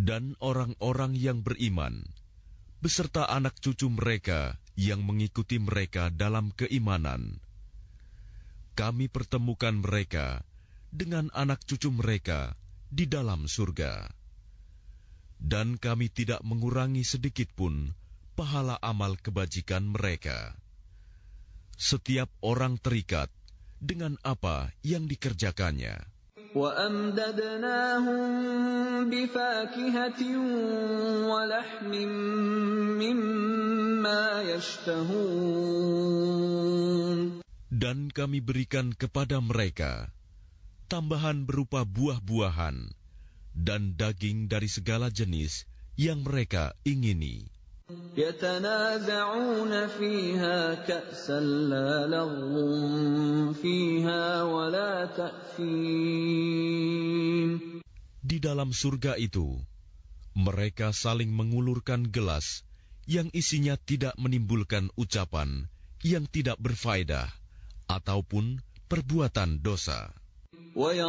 Dan orang-orang yang beriman, beserta anak cucu mereka yang mengikuti mereka dalam keimanan, kami pertemukan mereka dengan anak cucu mereka di dalam surga. Dan kami tidak mengurangi sedikitpun pahala amal kebajikan mereka. Setiap orang terikat dengan apa yang dikerjakannya. وَأَمْدَدْنَاهُمْ بِفَاكِهَةٍ وَلَحْمٍ مِّمَّا يَشْتَهُونَ. Dan kami berikan kepada mereka tambahan berupa buah-buahan dan daging dari segala jenis yang mereka ingini. يَتَنَازَعُونَ فِيهَا كَأْسًا لَّا لَغْوٌ فِيهَا وَلَا تَأْثِيمٌ. Di dalam surga itu, mereka saling mengulurkan gelas yang isinya tidak menimbulkan ucapan yang tidak berfaedah ataupun perbuatan dosa.